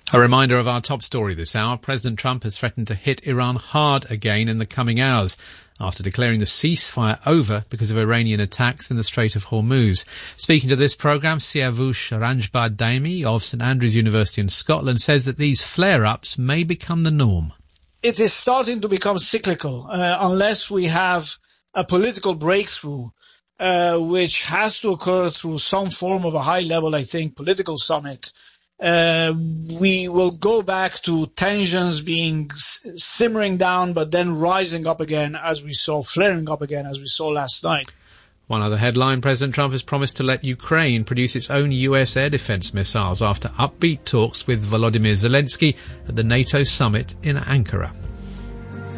A reminder of our top story this hour. President Trump has threatened to hit Iran hard again in the coming hours after declaring the ceasefire over because of Iranian attacks in the Strait of Hormuz. Speaking to this programme, Siavush Ranjbar Daimi of St Andrews University in Scotland says that these flare-ups may become the norm. It is starting to become cyclical unless we have a political breakthrough, which has to occur through some form of a high-level, I think, political summit. We will go back to tensions being simmering down, but then rising up again, flaring up again, as we saw last night. One other headline, President Trump has promised to let Ukraine produce its own US air defence missiles after upbeat talks with Volodymyr Zelensky at the NATO summit in Ankara.